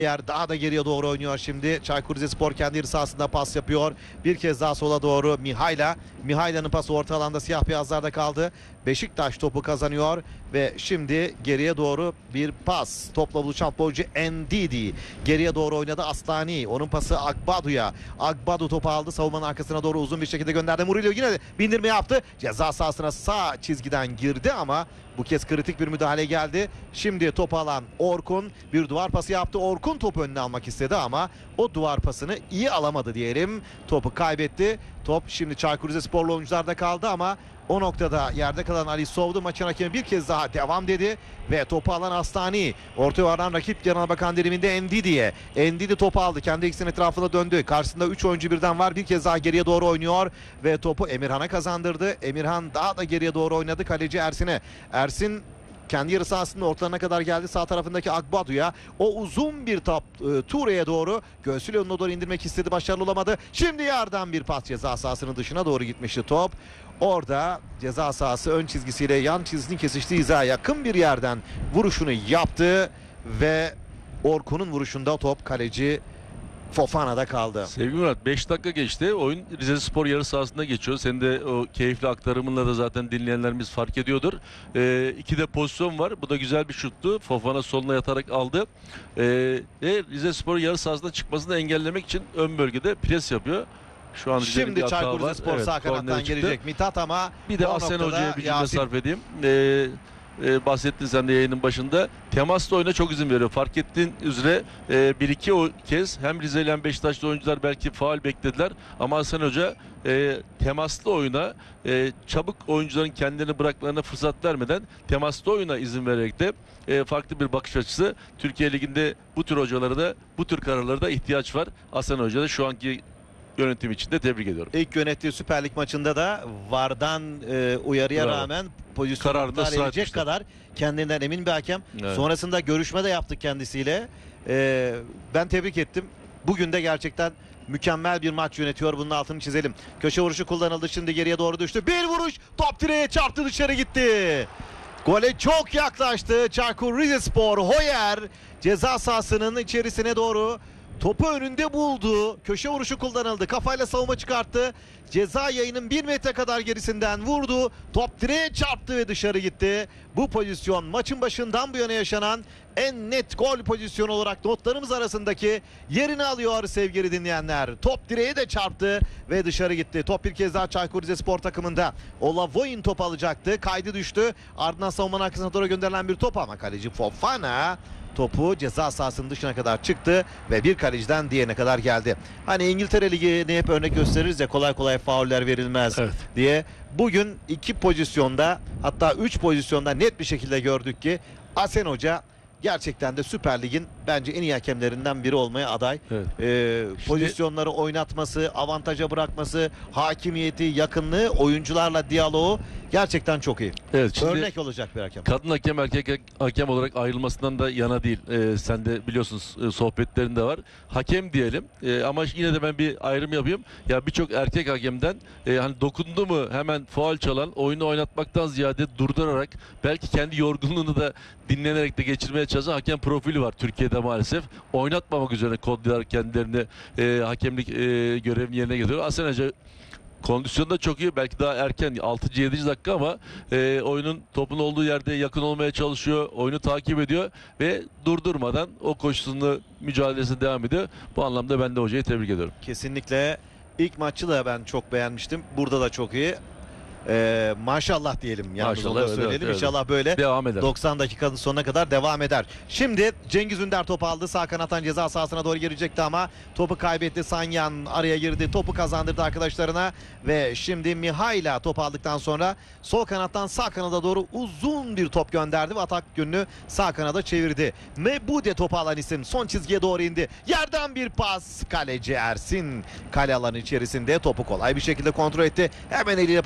Yer daha da geriye doğru oynuyor şimdi. Çaykur Rizespor kendi yarı sahasında pas yapıyor. Bir kez daha sola doğru Mihayla. Mihayla'nın pası orta alanda siyah beyazlarda kaldı. Beşiktaş topu kazanıyor ve şimdi geriye doğru bir pas. Topla buluşan futbolcu Ndidi. Geriye doğru oynadı Aslani. Onun pası Agbadu'ya. Agbadu topu aldı. Savunmanın arkasına doğru uzun bir şekilde gönderdi. Murillo yine de bindirme yaptı. Ceza sahasına sağ çizgiden girdi ama bu kez kritik bir müdahale geldi. Şimdi topu alan Orkun bir duvar pası yaptı. Orkun topu önüne almak istedi ama o duvar pasını iyi alamadı diyelim. Topu kaybetti. Top şimdi Çaykur Rizesporlu oyuncularda kaldı ama o noktada yerde kalan Ali Sovdu, maçın hakemi bir kez daha devam dedi ve topu alan Aslani. Orta yuvardan rakip yanına bakan diliminde Ndidi'ye. Ndidi topu aldı. Kendi ikisinin etrafına döndü. Karşısında 3 oyuncu birden var. Bir kez daha geriye doğru oynuyor ve topu Emirhan'a kazandırdı. Emirhan daha da geriye doğru oynadı. Kaleci Ersin'e. Ersin kendi yarı sahasının ortalarına kadar geldi. Sağ tarafındaki Agbadu'ya. O uzun bir top Ture'ye doğru. Göğsüyle önüne doğru indirmek istedi. Başarılı olamadı. Şimdi yerden bir pas, ceza sahasının dışına doğru gitmişti top. Orada ceza sahası ön çizgisiyle yan çizginin kesiştiği hizaya yakın bir yerden vuruşunu yaptı ve Orkun'un vuruşunda top kaleci Fofana'da kaldı. Sevgili Murat, 5 dakika geçti. Oyun Rizespor yarı sahasında geçiyor. Senin de o keyifli aktarımınla da zaten dinleyenlerimiz fark ediyordur. İki de pozisyon var. Bu da güzel bir şuttu. Fofana soluna yatarak aldı. Ve Rizespor yarı sahasında çıkmasını engellemek için ön bölgede pres yapıyor. Şu an şimdi Çaykur Rizespor sağ kanattan gelecek Mithat ama bir de Asen Hoca'ya bir cümle sarf edeyim. Bahsettin sen de yayının başında. Temaslı oyuna çok izin veriyor. Fark ettiğin üzere bir iki kez hem Rizeli hem Beşiktaşlı oyuncular belki faul beklediler. Ama Hasan Hoca temaslı oyuna çabuk oyuncuların kendilerini bırakmalarına fırsat vermeden temaslı oyuna izin vererek de farklı bir bakış açısı. Türkiye Ligi'nde bu tür hocalara da bu tür kararlara da ihtiyaç var. Hasan Hoca da şu anki yönetim için de tebrik ediyorum. İlk yönettiği Süper Lig maçında da VAR'dan uyarıya rağmen pozisyonu iptal edecek kadar kendinden emin bir hakem. Evet. Sonrasında görüşme de yaptık kendisiyle. Ben tebrik ettim. Bugün de gerçekten mükemmel bir maç yönetiyor. Bunun altını çizelim. Köşe vuruşu kullanıldı. Şimdi geriye doğru düştü. Bir vuruş. Top direğe çarptı, dışarı gitti. Gole çok yaklaştı. Çaykur Rizespor. Hoyer ceza sahasının içerisine doğru topu önünde buldu. Köşe vuruşu kullanıldı. Kafayla savunma çıkarttı. Ceza yayının 1 metre kadar gerisinden vurdu. Top direğe çarptı ve dışarı gitti. Bu pozisyon maçın başından bu yana yaşanan en net gol pozisyonu olarak notlarımız arasındaki yerini alıyor sevgili dinleyenler. Top direğe de çarptı ve dışarı gitti. Top bir kez daha Çaykur Rizespor takımında. Olavoy'un top alacaktı. Kaydı düştü. Ardından savunmanın arkasına doğru gönderilen bir top ama kaleci Fofana topu ceza sahasının dışına kadar çıktı ve bir kaleciden diğerine kadar geldi. Hani İngiltere Ligi'ni hep örnek gösteririz ya, kolay kolay fauller verilmez diye. Bugün 2 pozisyonda, hatta 3 pozisyonda net bir şekilde gördük ki Asen Hoca gerçekten de Süper Lig'in bence en iyi hakemlerinden biri olmaya aday. Pozisyonları oynatması, avantaja bırakması, hakimiyeti, yakınlığı, oyuncularla diyaloğu gerçekten çok iyi. Evet, örnek olacak bir hakem. Kadın hakem erkek hakem olarak ayrılmasından da yana değil. Sen de biliyorsun, sohbetlerinde var. Hakem diyelim ama yine de ben bir ayrım yapayım. Ya birçok erkek hakemden hani dokundu mu hemen faul çalan, oyunu oynatmaktan ziyade durdurarak, belki kendi yorgunluğunu da dinlenerek de geçirmeye çalışan hakem profili var Türkiye'de maalesef. Oynatmamak üzerine kodlular kendilerini hakemlik görevini yerine getiriyor. Asen Hoca kondisyonda çok iyi. Belki daha erken 6-7. dakika ama oyunun topun olduğu yerde yakın olmaya çalışıyor. Oyunu takip ediyor ve durdurmadan o koşusunu, mücadelesine devam ediyor. Bu anlamda ben de hocayı tebrik ediyorum. Kesinlikle. İlk maçı da ben çok beğenmiştim. Burada da çok iyi. Maşallah diyelim. Maşallah, söyleyelim. Evet. İnşallah böyle devam eder. 90 dakikanın sonuna kadar devam eder. Şimdi Cengiz Ünder topu aldı. Sağ kanattan ceza sahasına doğru girecekti ama topu kaybetti. Sanyan araya girdi. Topu kazandırdı arkadaşlarına ve şimdi Mihayla topu aldıktan sonra sol kanattan sağ kanada doğru uzun bir top gönderdi ve atak yönünü sağ kanada çevirdi. Mebude topu alan isim son çizgiye doğru indi. Yerden bir pas. Kaleci Ersin kale alanı içerisinde topu kolay bir şekilde kontrol etti. Hemen eliyle pasını verdi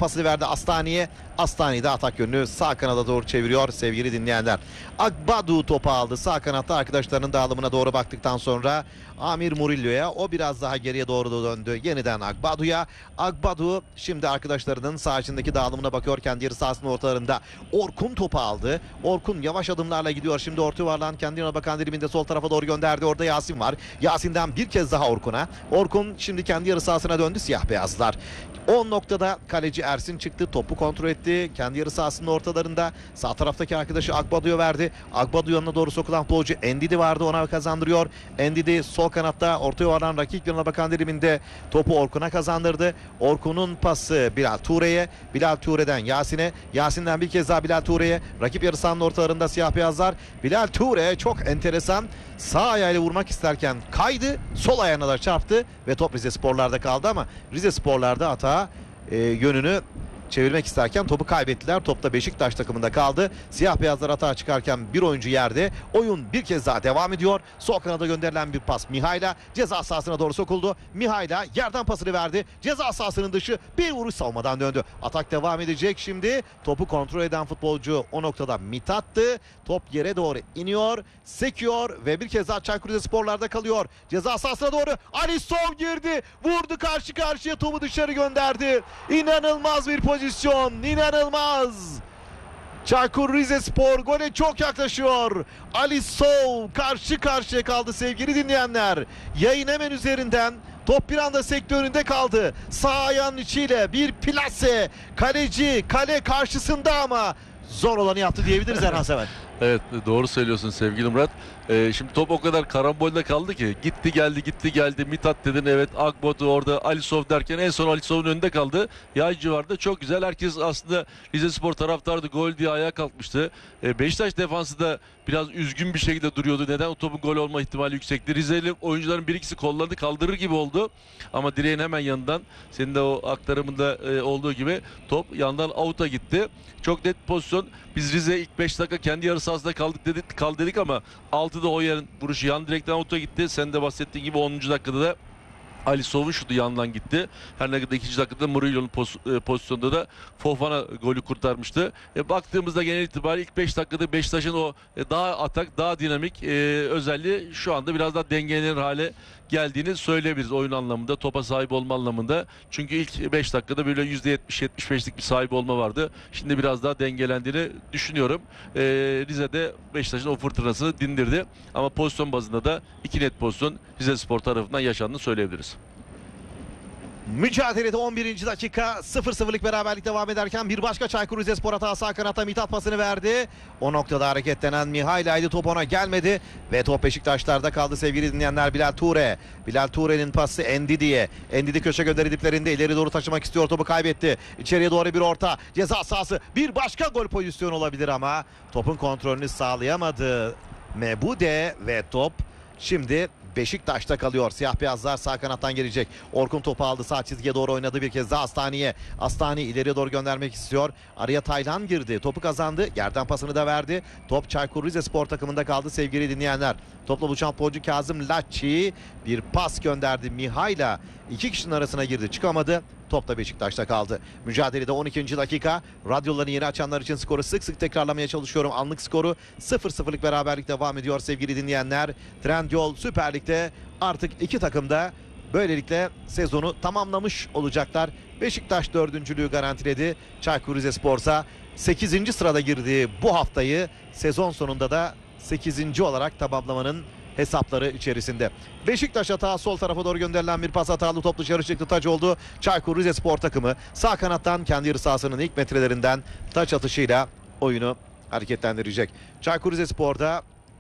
şimdi Astani'ye. Astani de atak yönünü sağ kanada doğru çeviriyor sevgili dinleyenler. Agbadu topu aldı. Sağ kanatta arkadaşlarının dağılımına doğru baktıktan sonra Amir Murillo'ya, o biraz daha geriye doğru döndü. Yeniden Agbadu'ya. Agbadu şimdi arkadaşlarının sağ içindeki dağılımına bakıyor. Kendi yarı sahasının ortalarında Orkun topu aldı. Orkun yavaş adımlarla gidiyor. Şimdi orta yuvarlağın kendine bakan diliminde sol tarafa doğru gönderdi. Orada Yasin var. Yasin'den bir kez daha Orkun'a. Orkun şimdi kendi yarı sahasına döndü siyah beyazlar. 10 noktada kaleci Ersin çıktı. Topu kontrol etti. Kendi yarı sahasının ortalarında. Sağ taraftaki arkadaşı Agbadu'ya verdi. Agbadu yanına doğru sokulan futbolcu Endidi vardı. Ona kazandırıyor. Endidi sol kanatta orta yuvarlan rakip yanına bakan diliminde topu Orkun'a kazandırdı. Orkun'un pası Bilal Ture'ye. Bilal Ture'den Yasin'e. Yasin'den bir kez daha Bilal Ture'ye. Rakip yarı sahanın ortalarında siyah beyazlar. Bilal Ture çok enteresan. Sağ ayağıyla vurmak isterken kaydı. Sol ayağına da çarptı ve top Rizesporlar'da kaldı ama Rizesporlar'da hata yönünü çevirmek isterken topu kaybettiler. Top da Beşiktaş takımında kaldı. Siyah beyazlar hata çıkarken bir oyuncu yerde. Oyun bir kez daha devam ediyor. Sol kanada gönderilen bir pas Mihayla ceza sahasına doğru sokuldu. Mihayla yerden pasını verdi. Ceza sahasının dışı bir vuruş savunmadan döndü. Atak devam edecek şimdi. Topu kontrol eden futbolcu o noktada Mithat'tı. Top yere doğru iniyor, sekiyor ve bir kez daha Çaykur Rizesporlar'da kalıyor. Ceza sahasına doğru Ali Sov girdi. Vurdu, karşı karşıya topu dışarı gönderdi. İnanılmaz bir pozisyon. İnanılmaz. Çaykur Rizespor gole çok yaklaşıyor. Ali Sov karşı karşıya kaldı sevgili dinleyenler. Yayın hemen üzerinden. Top bir anda sektöründe kaldı. Sağ ayağının içiyle bir plase. Kaleci kale karşısında ama zor olanı yaptı diyebiliriz Erhan Seven. Evet, doğru söylüyorsun sevgili Murat. Şimdi top o kadar karambolde kaldı ki gitti geldi gitti geldi. Mithat dedin, evet, Agbadu orada, Alisov derken en son Alisov'un önünde kaldı. Yay civarında çok güzel. Herkes aslında Rizespor taraftarı da gol diye ayağa kalkmıştı. Beşiktaş defansı da biraz üzgün bir şekilde duruyordu. Neden? O topun gol olma ihtimali yüksekti. Rizeli oyuncuların bir ikisi kollarını kaldırır gibi oldu. Ama direğin hemen yanından, senin de o aktarımında olduğu gibi top yandan out'a gitti. Çok net pozisyon. Biz Rize ilk 5 dakika kendi yarı sahasında kaldı dedik ama 6'da o yerin vuruşu yan direkten out'a gitti. Sen de bahsettiğin gibi 10. dakikada da Alisov'un şutu yandan gitti. Her ne kadar 2. dakikada Murillo'nun pozisyonda da Fofana golü kurtarmıştı. Baktığımızda genel itibariyle ilk 5 dakikada Beşiktaş'ın o daha atak, daha dinamik özelliği şu anda biraz daha dengelenir hale geldiğini söyleyebiliriz oyun anlamında, topa sahip olma anlamında. Çünkü ilk 5 dakikada böyle %70-75'lik bir sahip olma vardı. Şimdi biraz daha dengelendiğini düşünüyorum. Rize'de Beşiktaş'ın o fırtınasını dindirdi. Ama pozisyon bazında da 2 net pozisyon Rizespor tarafından yaşandığını söyleyebiliriz. Mücadelede 11. dakika 0-0'lık beraberlik devam ederken bir başka Çaykur Rizespor hatası, sağ kanatta Mithat pasını verdi. O noktada hareketlenen Mihaila'ydı, top ona gelmedi ve top Beşiktaşlar'da kaldı sevgili dinleyenler. Bilal Ture. Bilal Ture'nin pası Endidi'ye. Endidi köşe gönderi diplerinde ileri doğru taşımak istiyor, topu kaybetti. İçeriye doğru bir orta, ceza sahası, bir başka gol pozisyonu olabilir ama topun kontrolünü sağlayamadı Mebude ve top şimdi Beşiktaş'ta kalıyor. Siyah beyazlar sağ kanattan gelecek. Orkun topu aldı, sağ çizgiye doğru oynadı bir kez daha Astani'ye. Astani ileriye doğru göndermek istiyor. Araya Taylan girdi. Topu kazandı. Yerden pasını da verdi. Top Çaykur Rizespor takımında kaldı sevgili dinleyenler. Topla buluşan futbolcu Kazım Laççi bir pas gönderdi. Mihayla iki kişinin arasına girdi, çıkamadı. Top da Beşiktaş'ta kaldı. Mücadelede 12. dakika. Radyolarını yeni açanlar için skoru sık sık tekrarlamaya çalışıyorum. Anlık skoru 0-0'lık beraberlik devam ediyor sevgili dinleyenler. Trendyol Süper Lig'de artık iki takım da böylelikle sezonu tamamlamış olacaklar. Beşiktaş 4.'lüğü garantiledi. Çaykur Rizespor'sa 8. sırada girdiği bu haftayı sezon sonunda da 8. olarak tamamlamanın hesapları içerisinde. Beşiktaş hata, sol tarafa doğru gönderilen bir pas, hatalı top dışarı çıktı, taç oldu. Çaykur Rizespor takımı sağ kanattan kendi yarı sahasının ilk metrelerinden taç atışıyla oyunu hareketlendirecek. Çaykur Rizespor'da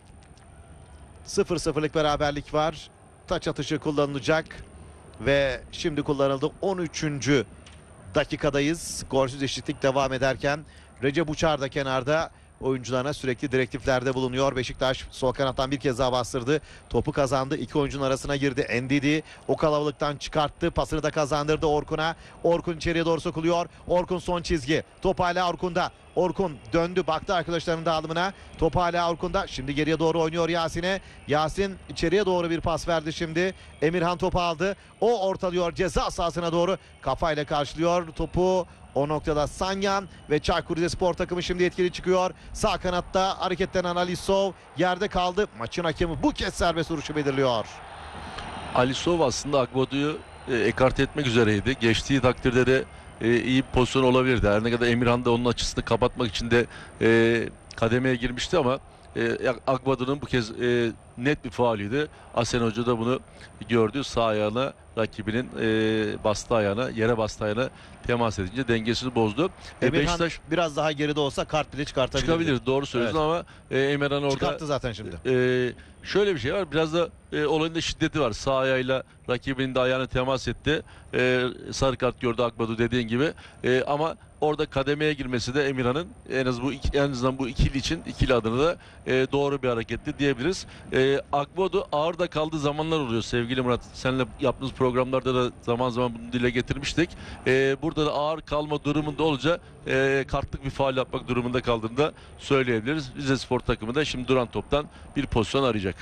0-0'lık beraberlik var. Taç atışı kullanılacak ve şimdi kullanıldı. 13. dakikadayız. Golsüz eşitlik devam ederken Recep Uçar da kenarda oyuncularına sürekli direktiflerde bulunuyor. Beşiktaş sol kanattan bir kez daha bastırdı. Topu kazandı. İki oyuncunun arasına girdi. Endidi o kalabalıktan çıkarttı. Pasını da kazandırdı Orkun'a. Orkun içeriye doğru sokuluyor. Orkun son çizgi. Top hala Orkun'da. Orkun döndü, baktı arkadaşlarının dağılımına. Top hala Orkun'da. Şimdi geriye doğru oynuyor Yasin'e. Yasin içeriye doğru bir pas verdi şimdi. Emirhan topu aldı. O ortalıyor ceza sahasına doğru. Kafayla karşılıyor. Topu O noktada Sanyan ve Çaykur Rizespor takımı şimdi etkili çıkıyor. Sağ kanatta hareketlenen Alisov yerde kaldı. Maçın hakemi bu kez serbest vuruşu belirliyor. Alisov aslında Akbadu'yu ekarte etmek üzereydi. Geçtiği takdirde de iyi bir pozisyon olabilirdi. Her ne kadar Emirhan da onun açısını kapatmak için de kademeye girmişti ama Akbadu'nun bu kez net bir faulüydü. Asen Hoca da bunu gördü. Sağ ayağına rakibinin bastığı ayağına, yere bastığı ayağına temas edince dengesini bozdu. Emirhan Beşiktaş biraz daha geride olsa kart bile çıkartabilirdi. çıkabilir. Doğru söylüyorsun ama Emirhan orada çıkarttı zaten şimdi. şöyle bir şey var. Biraz da olayın da şiddeti var. Sağ ayağıyla rakibinin de ayağına temas etti. Sarı kart gördü Akbadu dediğin gibi. Ama orada kademeye girmesi de Emirhan'ın en azından bu ikili için ikili adına da doğru bir hareketti diyebiliriz. Akbadu ağır da kaldığı zamanlar oluyor sevgili Murat. Seninle yaptığımız programlarda da zaman zaman bunu dile getirmiştik. Burada da ağır kalma durumunda olunca kartlık bir faul yapmak durumunda kaldığını da söyleyebiliriz. Rizespor takımı da şimdi duran toptan bir pozisyon arayacak.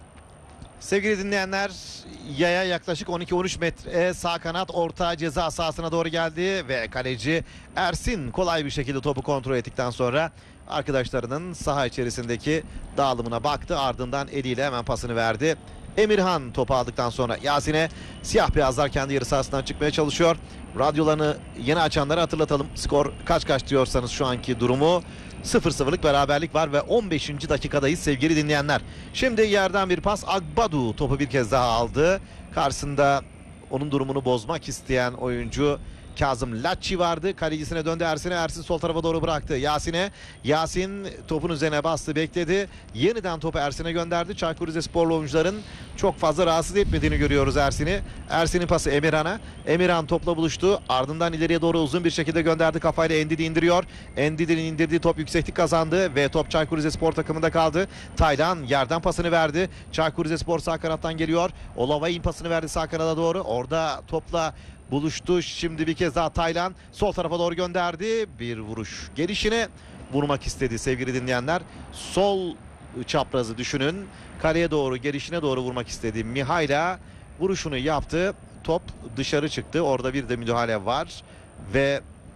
Sevgili dinleyenler, yaya yaklaşık 12-13 metre sağ kanat orta ceza sahasına doğru geldi ve kaleci Ersin kolay bir şekilde topu kontrol ettikten sonra arkadaşlarının saha içerisindeki dağılımına baktı. Ardından eliyle hemen pasını verdi. Emirhan topu aldıktan sonra Yasin'e, siyah beyazlar kendi yarı sahasından çıkmaya çalışıyor. Radyolarını yeni açanlara hatırlatalım. Skor kaç diyorsanız şu anki durumu 0-0'lık beraberlik var ve 15. dakikadayız sevgili dinleyenler. Şimdi yerden bir pas, Akbadu topu bir kez daha aldı. Karşısında onun durumunu bozmak isteyen oyuncu Kazım Latçi vardı. Kalecisine döndü Ersin'e. Ersin sol tarafa doğru bıraktı Yasin'e. Yasin topun üzerine bastı, bekledi. Yeniden topu Ersin'e gönderdi. Çaykur Rizesporlu oyuncuların çok fazla rahatsız etmediğini görüyoruz Ersin'i. Ersin'in pası Emirhan'a. Emirhan topla buluştu. Ardından ileriye doğru uzun bir şekilde gönderdi. Kafayla Endidi indiriyor. Endidi'nin indirdiği top yükseklik kazandı ve top Çaykur Rizespor takımında kaldı. Taylan yerden pasını verdi. Çaykur Rizespor sağ kanattan geliyor. Olavay'ın pasını verdi sağ kanada doğru. Orada topla buluştu. Şimdi bir kez daha Taylan sol tarafa doğru gönderdi. Bir vuruş gelişine vurmak istedi sevgili dinleyenler. Sol çaprazı düşünün. Kaleye doğru, gelişine doğru vurmak istedi. Mihaila vuruşunu yaptı. Top dışarı çıktı. Orada bir de müdahale var. Ve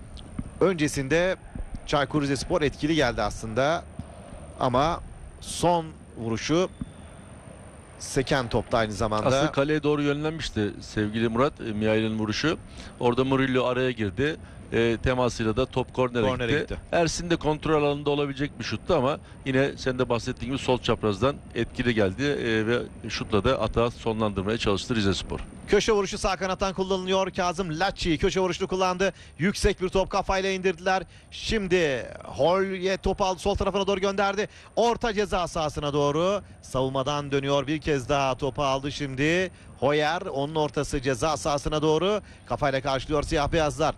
öncesinde Çaykur Rizespor etkili geldi aslında. Ama son vuruşu seken topta aynı zamanda. Aslında kaleye doğru yönlenmişti sevgili Murat. Mihail'in vuruşu. Orada Murillo araya girdi. Temasıyla da top kornere gitti. Ersin de kontrol alanında olabilecek bir şuttu ama yine sen de bahsettiğin gibi sol çaprazdan etkili geldi ve şutla da atağı sonlandırmaya çalıştı Rizespor. Köşe vuruşu sağ kanattan kullanılıyor. Kazım Latçi köşe vuruşunu kullandı. Yüksek bir top, kafayla indirdiler. Şimdi Holye topu aldı, sol tarafına doğru gönderdi. Orta ceza sahasına doğru savunmadan dönüyor. Bir kez daha topu aldı şimdi. Hoyer onun ortası ceza sahasına doğru kafayla karşılıyor siyah beyazlar.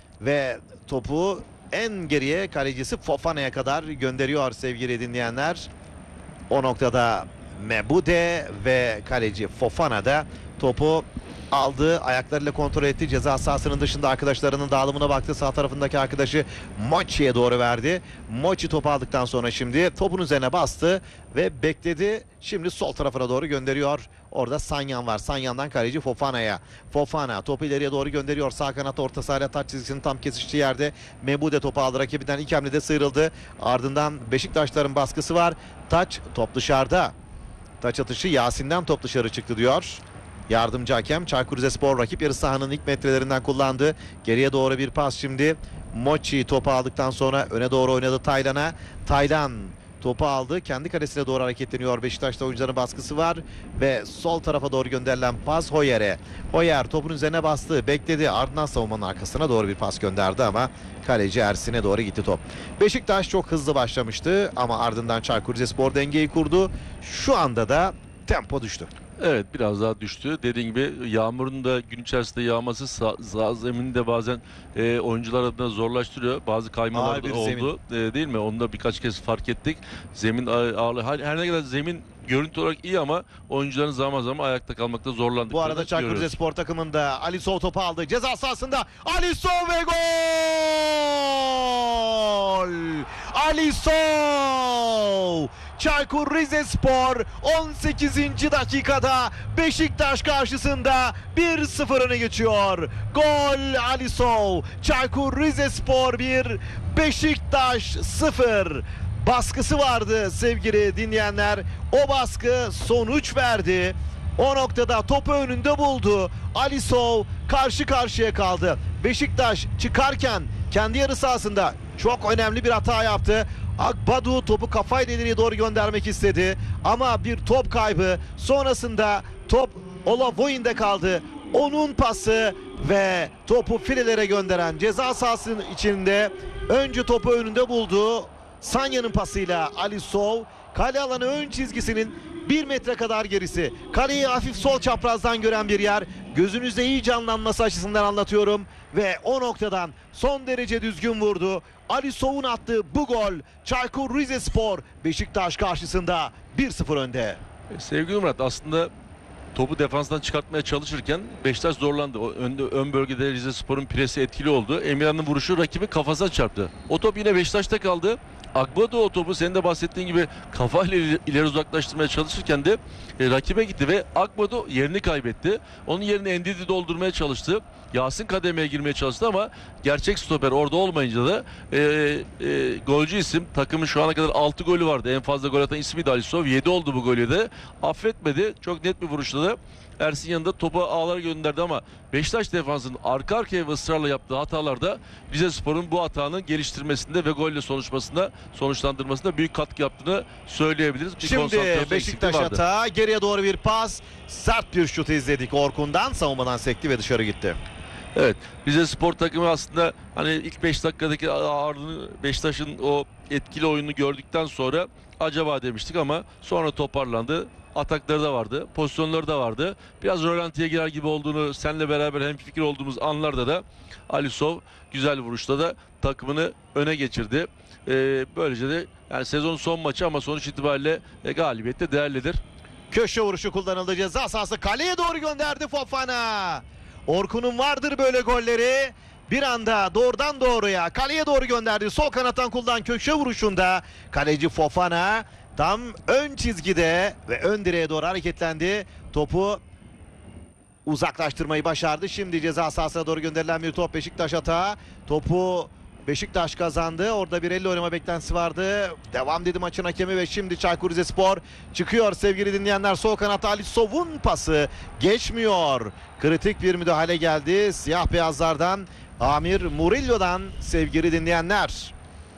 Ve topu en geriye kalecisi Fofana'ya kadar gönderiyor sevgili dinleyenler. O noktada Mebude ve kaleci Fofana da topu aldı. Ayaklarıyla kontrol etti. Ceza sahasının dışında arkadaşlarının dağılımına baktı. Sağ tarafındaki arkadaşı Mochi'ye doğru verdi. Mochi topu aldıktan sonra şimdi topun üzerine bastı ve bekledi. Şimdi sol tarafına doğru gönderiyor. Orada Sanyan var. Sanyan'dan kaleci Fofana'ya. Fofana topu ileriye doğru gönderiyor. Sağ kanat orta sahayla taç çizgisinin tam kesiştiği yerde Mebude topu aldı. Rakibinden ilk hamlede sıyrıldı. Ardından Beşiktaşların baskısı var. Taç, top dışarıda. Taç atışı Yasin'den top dışarı çıktı diyor. Yardımcı hakem Çaykur Rizespor rakip yarı sahanın ilk metrelerinden kullandı. Geriye doğru bir pas şimdi. Mochi topu aldıktan sonra öne doğru oynadı Taylan'a. Taylan topu aldı. Kendi kalesine doğru hareketleniyor. Beşiktaş'ta oyuncuların baskısı var. Ve sol tarafa doğru gönderilen pas Hoyer'e. Hoyer topun üzerine bastı. Bekledi. Ardından savunmanın arkasına doğru bir pas gönderdi ama kaleci Ersin'e doğru gitti top. Beşiktaş çok hızlı başlamıştı ama ardından Çaykur Rizespor dengeyi kurdu. Şu anda da tempo düştü. Evet, biraz daha düştü. Dediğim gibi yağmurun da gün içerisinde yağması zemini de bazen oyuncular adına zorlaştırıyor. Bazı kaymalar da oldu değil mi? Onu da birkaç kez fark ettik. Zemin ağırlığı. Her ne kadar zemin görüntü olarak iyi ama oyuncuların zaman zaman ayakta kalmakta zorlandıklarını Bu arada Çaykur Rizespor takımında Alisov topu aldı. Ceza sahasında Alisov ve gol! gol. Alisov. Çaykur Rizespor 18. dakikada Beşiktaş karşısında 1-0 öne geçiyor. Gol Alisov. Çaykur Rizespor 1, Beşiktaş 0. Baskısı vardı sevgili dinleyenler. O baskı sonuç verdi. O noktada topu önünde buldu. Alisov karşı karşıya kaldı. Beşiktaş çıkarken kendi yarı sahasında çok önemli bir hata yaptı. Akbadu topu kafayla ileriye doğru göndermek istedi. Ama bir top kaybı. Sonrasında top Olavoyin'de kaldı. Onun pası ve topu filelere gönderen, ceza sahasının içinde önce topu önünde buldu. Sanya'nın pasıyla Alisov kale alanı ön çizgisinin 1 metre kadar gerisi. Kaleyi hafif sol çaprazdan gören bir yer. Gözünüzde iyi canlanması açısından anlatıyorum. Ve o noktadan son derece düzgün vurdu. Alisov'un attığı bu gol Çaykur Rizespor Beşiktaş karşısında 1-0 önde. Sevgili Murat, aslında topu defanstan çıkartmaya çalışırken Beşiktaş zorlandı. Ön bölgede Rizespor'un presi etkili oldu. Emirhan'ın vuruşu rakibi kafasına çarptı. O top yine Beşiktaş'ta kaldı. Akbadu o topu senin de bahsettiğin gibi kafayla ileri uzaklaştırmaya çalışırken de rakibe gitti ve Akbadu yerini kaybetti. Onun yerini Ndidi doldurmaya çalıştı. Yasin kademeye girmeye çalıştı ama gerçek stoper orada olmayınca da golcü isim, takımın şu ana kadar 6 golü vardı. En fazla gol atan ismi de Alisov. 7 oldu bu golü de. Affetmedi. Çok net bir vuruşla da Ersin yanında topu ağlara gönderdi ama Beşiktaş defansının arka arkaya ve ısrarla yaptığı hatalarda Rizespor'un bu hatanın geliştirmesinde ve golle sonuçlandırmasında büyük katkı yaptığını söyleyebiliriz. Şimdi Beşiktaş hata, geriye doğru bir pas, sert bir şut izledik Orkun'dan, savunmadan sekti ve dışarı gitti. Evet, Rizespor takımı aslında hani ilk 5 dakikadaki ardını Beşiktaş'ın o etkili oyununu gördükten sonra acaba demiştik ama sonra toparlandı. Atakları da vardı, pozisyonları da vardı. Biraz rölantiye girer gibi olduğunu, seninle beraber hemfikir olduğumuz anlarda da Alisov güzel vuruşla da takımını öne geçirdi. Böylece de yani sezonun son maçı ama sonuç itibariyle galibiyet de değerlidir. Köşe vuruşu kullanıldı, ceza sahası, kaleye doğru gönderdi Fofana. Orkun'un vardır böyle golleri. Bir anda doğrudan doğruya kaleye doğru gönderdi. Sol kanattan kullanılan köşe vuruşunda kaleci Fofana tam ön çizgide ve ön direğe doğru hareketlendi. Topu uzaklaştırmayı başardı. Şimdi ceza sahasına doğru gönderilen bir top, Beşiktaş hata. Topu Beşiktaş kazandı. Orada bir elle oynama beklentisi vardı. Devam dedi maçın hakemi ve şimdi Çaykur Rizespor çıkıyor sevgili dinleyenler. Sol kanatta Alisov'un pası geçmiyor. Kritik bir müdahale geldi. Siyah beyazlardan Amir Murillo'dan sevgili dinleyenler.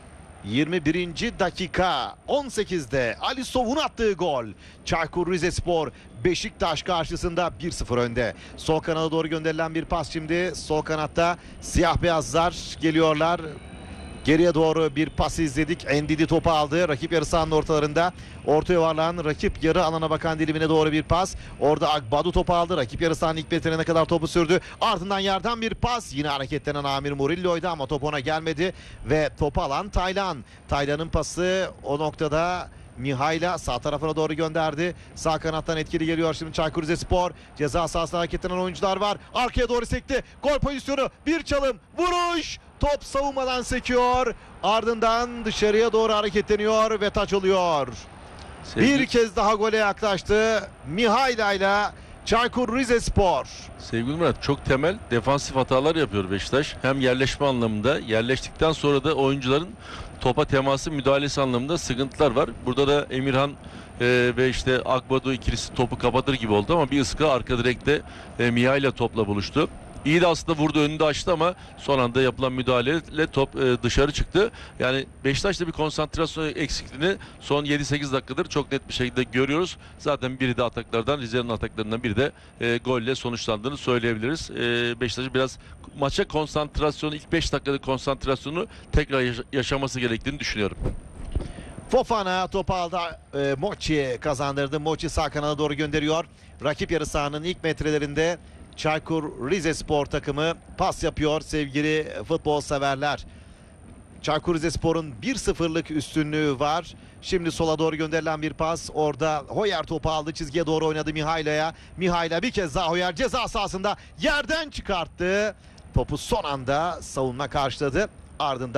21. dakika 18'de Alisov'un attığı gol. Çaykur Rizespor Beşiktaş karşısında 1-0 önde. Sol kanada doğru gönderilen bir pas şimdi. Sol kanatta siyah beyazlar geliyorlar. Geriye doğru bir pas izledik. Ndidi topu aldı. Rakip yarı sahanın ortalarında. Orta yuvarlağın rakip yarı alana bakan dilimine doğru bir pas. Orada Akbadu topu aldı. Rakip yarı sahanın ilk metrene kadar topu sürdü. Ardından yerden bir pas. Yine hareketlenen Amir Murillo'ydu ama top ona gelmedi. Ve topu alan Taylan. Taylan'ın pası o noktada Mihail'a sağ tarafına doğru gönderdi. Sağ kanattan etkili geliyor şimdi Çaykur Rizespor. Ceza sahasına hareketlenen oyuncular var. Arkaya doğru sekti. Gol pozisyonu. Bir çalım. Vuruş. Top savunmadan sekiyor. Ardından dışarıya doğru hareketleniyor ve taç oluyor. Bir kez daha gole yaklaştı Mihail'a ile Çaykur Rizespor. Sevgili Murat, çok temel defansif hatalar yapıyor Beşiktaş. Hem yerleşme anlamında, yerleştikten sonra da oyuncuların topa teması, müdahalesi anlamında sıkıntılar var. Burada da Emirhan ve işte Akbadu ikilisi topu kapatır gibi oldu ama bir ıska arka direkte Mihail'le topla buluştu. İyi de aslında vurdu, önünde açtı ama son anda yapılan müdahaleyle top dışarı çıktı. Yani Beşiktaş'ta bir konsantrasyon eksikliğini son 7-8 dakikadır çok net bir şekilde görüyoruz. Zaten biri de ataklardan, Rize'nin ataklarından biri de golle sonuçlandığını söyleyebiliriz. Beşiktaş'ın biraz maça konsantrasyonu, ilk 5 dakikada konsantrasyonu tekrar yaşaması gerektiğini düşünüyorum. Fofana topu aldı. Mochi kazandırdı. Mochi sağ kanala doğru gönderiyor. Rakip yarı sahanın ilk metrelerinde Çaykur Rizespor takımı pas yapıyor sevgili futbol severler. Çaykur Rizespor'un 1-0'lık üstünlüğü var. Şimdi sola doğru gönderilen bir pas. Orada Hoyer topu aldı. Çizgiye doğru oynadı Mihail'a. Mihail'a bir kez daha Hoyer ceza sahasında yerden çıkarttı. Topu son anda savunma karşıladı. Ardından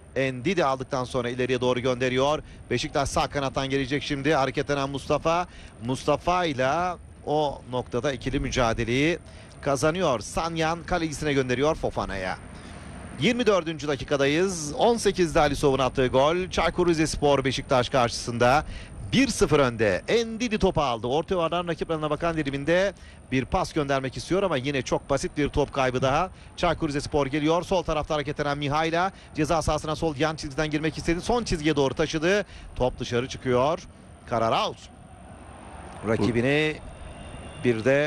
Ndidi aldıktan sonra ileriye doğru gönderiyor. Beşiktaş sağ kanattan gelecek şimdi. Hareketlenen Mustafa. Mustafa ile o noktada ikili mücadeleyi kazanıyor. Sanyan kalecisine gönderiyor Fofana'ya. 24. dakikadayız. 18'de Alisov'un attığı gol. Çaykur Rizespor Beşiktaş karşısında 1-0 önde. Ndidi topu aldı. Orta yuvardan rakip alanına bakan diliminde bir pas göndermek istiyor ama yine çok basit bir top kaybı daha. Çaykur Rizespor geliyor. Sol tarafta hareketlenen Mihaila ceza sahasına sol yan çizgiden girmek istedi. Son çizgiye doğru taşıdı. Top dışarı çıkıyor. Karar out. Rakibini bir de